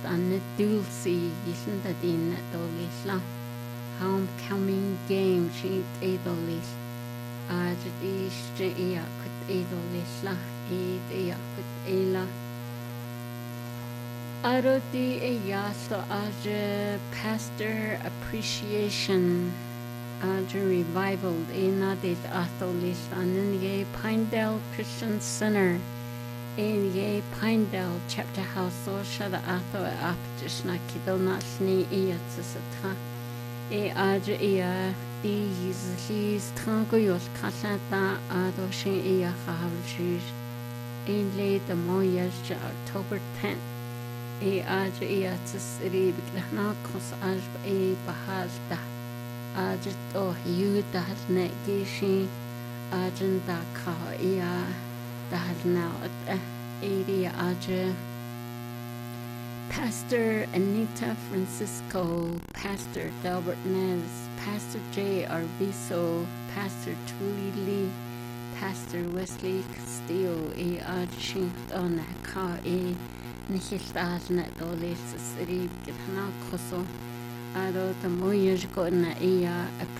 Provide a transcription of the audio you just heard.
Anne Dulcie Yisnda Din Dolisla Homecoming Game Sheet Edolis Ajit Ea Kut Edolisla Ea Kut Ela Arodi Eyaso Aj Pastor Appreciation Aj Revival Enadit Atholis Anye Pinedale Christian Center in Ye Pinedale Chapter House so Shada Atho Aptishna Kidona Sni Eatsata Aj Ea These Tangoyos Kasata Adoshin Ea Havjus in late the Moyas October 10th. Aj Ea Tsiri Bigna Kos Aj Bahazda Ajit oh Yuda Negishi Ajanda Ka Ea Dahad now at area Aj Pastor Anita Francisco, Pastor Delbert Nez, Pastor J. Arviso, Pastor Tuli Lee, Pastor Wesley Castillo, Aj Shington Ka Nihiltaj Net Dolis City Gitana Koso Ado the Moyaj Gona Ea